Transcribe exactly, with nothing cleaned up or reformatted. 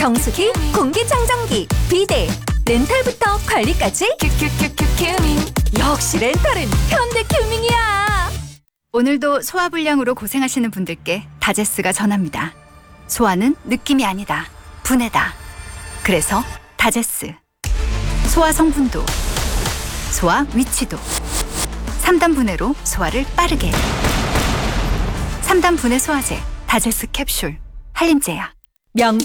정수기, 공기청정기, 비데, 렌탈부터 관리까지 큐큐큐큐 큐밍. 역시 렌탈은 현대큐밍이야. 오늘도 소화불량으로 고생하시는 분들께 다제스가 전합니다. 소화는 느낌이 아니다. 분해다. 그래서 다제스. 소화 성분도, 소화 위치도. 삼 단 분해로 소화를 빠르게. 삼 단 분해 소화제 다제스 캡슐. 한림제약. 명품